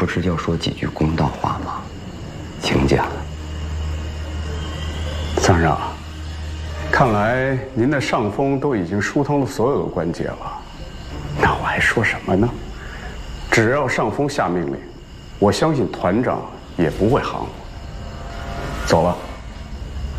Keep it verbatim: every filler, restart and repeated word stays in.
不是要说几句公道话吗？请讲。 藏让，看来您的上峰都已经疏通了所有的关节了，那我还说什么呢？只要上峰下命令，我相信团长也不会含糊。走了。